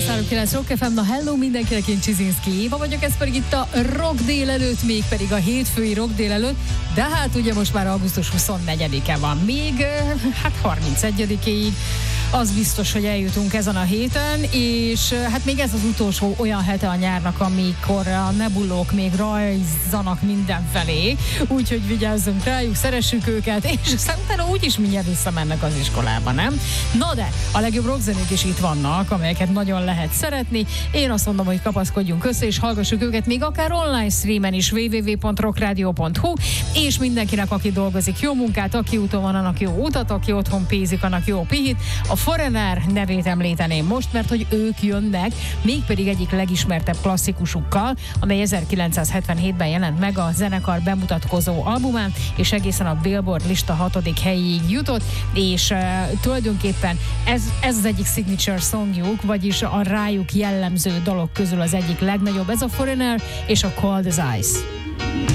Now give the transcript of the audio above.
103.9 Rock FM, na hello mindenkinek, én Csizinszki Éva vagyok, ez pedig itt a Rock délelőtt, még pedig a hétfői Rock délelőtt, de hát ugye most már augusztus 24-e van, még hát 31-ig, az biztos, hogy eljutunk ezen a héten, és hát még ez az utolsó olyan hete a nyárnak, amikor a nebulók még rajzanak mindenfelé, úgyhogy vigyázzunk rájuk, szeressük őket, és aztán utána úgyis mindjárt visszamennek az iskolába, nem? Na de, a legjobb rockzenék is itt vannak, amelyeket nagyon lehet szeretni. Én azt mondom, hogy kapaszkodjunk össze, és hallgassuk őket még akár online streamen is, www.rockradio.hu, és mindenkinek, aki dolgozik, jó munkát, aki úton van, annak jó utat, aki otthon pézik, annak jó pihit. A Foreigner nevét említeném most, mert hogy ők jönnek, mégpedig egyik legismertebb klasszikusukkal, amely 1977-ben jelent meg a zenekar bemutatkozó albumán, és egészen a Billboard lista 6. helyig jutott, és tulajdonképpen ez az egyik signature songjuk, vagyis a rájuk jellemző dalok közül az egyik legnagyobb. Ez a Foreigner és a Cold as Ice.